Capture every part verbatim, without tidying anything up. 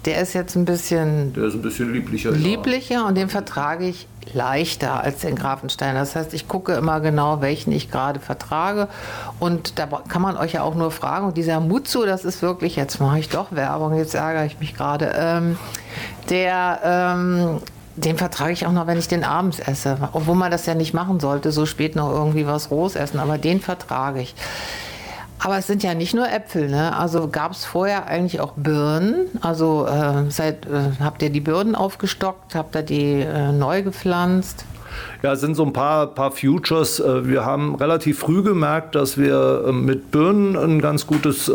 Der ist jetzt ein bisschen, der ist ein bisschen lieblicher. lieblicher Ja. Und den vertrage ich leichter als den Grafensteiner. Das heißt, ich gucke immer genau, welchen ich gerade vertrage. Und da kann man euch ja auch nur fragen. Und dieser Mutsu, das ist wirklich, jetzt mache ich doch Werbung, jetzt ärgere ich mich gerade, ähm, der... Ähm, den vertrage ich auch noch, wenn ich den abends esse. Obwohl man das ja nicht machen sollte, so spät noch irgendwie was rohes essen. Aber den vertrage ich. Aber es sind ja nicht nur Äpfel, ne? Also gab es vorher eigentlich auch Birnen. Also äh, seit, äh, habt ihr die Birnen aufgestockt? Habt ihr die äh, neu gepflanzt? Ja, es sind so ein paar, paar Futures. Wir haben relativ früh gemerkt, dass wir mit Birnen ein ganz gutes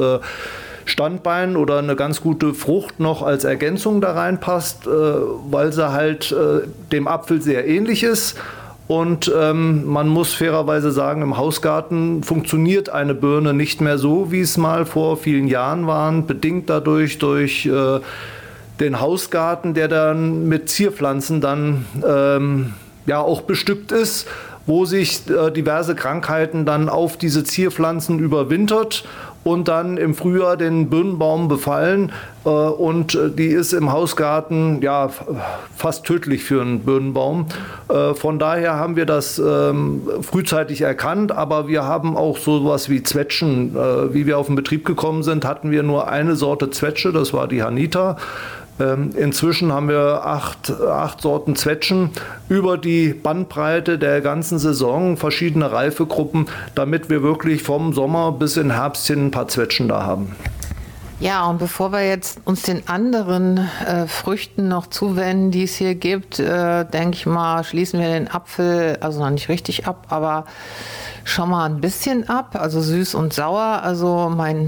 Standbein oder eine ganz gute Frucht noch als Ergänzung da reinpasst, weil sie halt dem Apfel sehr ähnlich ist. Und ähm, man muss fairerweise sagen, im Hausgarten funktioniert eine Birne nicht mehr so, wie es mal vor vielen Jahren war, bedingt dadurch durch äh, den Hausgarten, der dann mit Zierpflanzen dann ähm, ja auch bestückt ist, wo sich äh, diverse Krankheiten dann auf diese Zierpflanzen überwintert und dann im Frühjahr den Birnbaum befallen. Äh, und die ist im Hausgarten ja fast tödlich für einen Birnbaum. Äh, von daher haben wir das ähm, frühzeitig erkannt, aber wir haben auch sowas wie Zwetschgen. Äh, wie wir auf den Betrieb gekommen sind, hatten wir nur eine Sorte Zwetsche, das war die Hanita. Inzwischen haben wir acht, acht Sorten Zwetschgen über die Bandbreite der ganzen Saison, verschiedene Reifegruppen, damit wir wirklich vom Sommer bis in Herbst hin ein paar Zwetschgen da haben. Ja, und bevor wir jetzt uns den anderen äh, Früchten noch zuwenden, die es hier gibt, äh, denke ich mal, schließen wir den Apfel, also noch nicht richtig ab, aber schon mal ein bisschen ab, also süß und sauer. Also mein,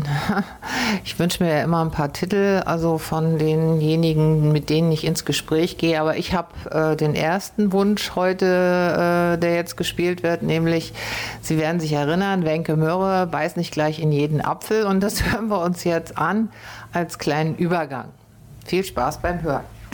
ich wünsche mir ja immer ein paar Titel, also von denjenigen, mit denen ich ins Gespräch gehe. Aber ich habe äh, den ersten Wunsch heute, äh, der jetzt gespielt wird, nämlich, Sie werden sich erinnern, Wenke Mörre beißt nicht gleich in jeden Apfel. Und das hören wir uns jetzt an als kleinen Übergang. Viel Spaß beim Hören.